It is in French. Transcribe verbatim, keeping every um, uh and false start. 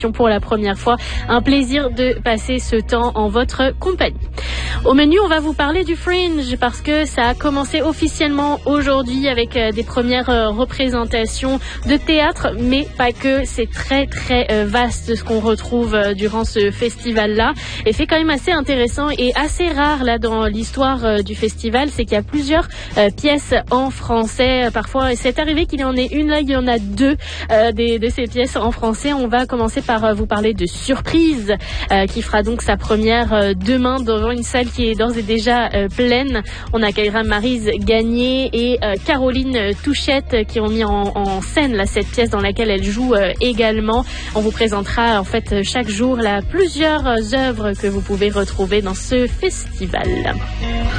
pour la première fois. Un plaisir de passer ce temps en votre compagnie. Au menu, on va vous parler du Fringe parce que ça a commencé officiellement aujourd'hui avec des premières représentations de théâtre, mais pas que. C'est très très vaste ce qu'on retrouve durant ce festival-là et c'est quand même assez intéressant et assez rare là dans l'histoire du festival, c'est qu'il y a plusieurs pièces en français. Parfois, c'est arrivé qu'il y en ait une, là il y en a deux euh, des, de ces pièces en français. On va commencer par euh, vous parler de Surprise euh, qui fera donc sa première euh, demain devant une salle qui est d'ores et déjà euh, pleine. On accueillera Maryse Gagné et euh, Caroline Touchette qui ont mis en, en scène là, cette pièce dans laquelle elle joue euh, également. On vous présentera en fait chaque jour là, plusieurs œuvres que vous pouvez retrouver dans ce festival.